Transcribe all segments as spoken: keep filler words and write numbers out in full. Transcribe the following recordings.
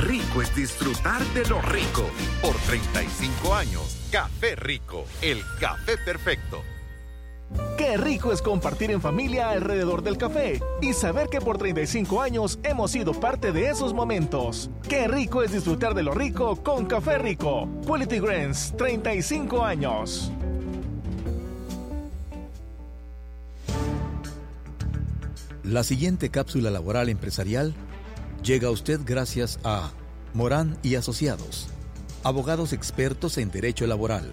rico es disfrutar de lo rico. Por treinta y cinco años, Café Rico, el café perfecto. Qué rico es compartir en familia alrededor del café y saber que por treinta y cinco años hemos sido parte de esos momentos. Qué rico es disfrutar de lo rico con Café Rico. Quality Grains, treinta y cinco años. La siguiente cápsula laboral empresarial llega a usted gracias a Morán y Asociados, abogados expertos en derecho laboral.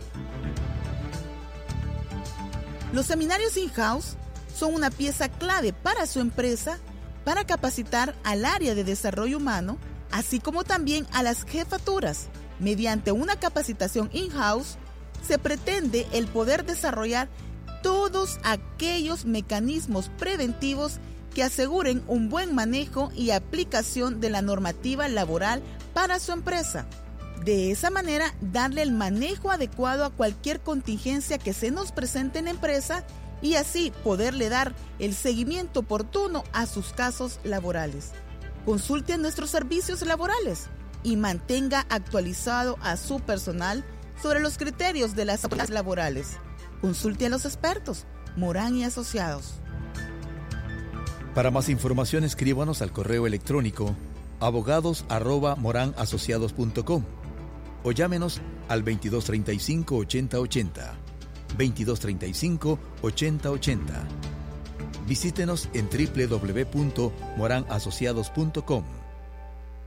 Los seminarios in-house son una pieza clave para su empresa para capacitar al área de desarrollo humano, así como también a las jefaturas. Mediante una capacitación in-house, se pretende el poder desarrollar todos aquellos mecanismos preventivos que aseguren un buen manejo y aplicación de la normativa laboral para su empresa. De esa manera, darle el manejo adecuado a cualquier contingencia que se nos presente en la empresa y así poderle dar el seguimiento oportuno a sus casos laborales. Consulte nuestros servicios laborales y mantenga actualizado a su personal sobre los criterios de las autoridades laborales. Consulte a los expertos, Morán y Asociados. Para más información, escríbanos al correo electrónico abogados arroba moranasociados punto com o llámenos al veintidós treinta y cinco, ochenta ochenta, veintidós treinta y cinco, ochenta ochenta. Visítenos en doble u doble u doble u punto moran asociados punto com.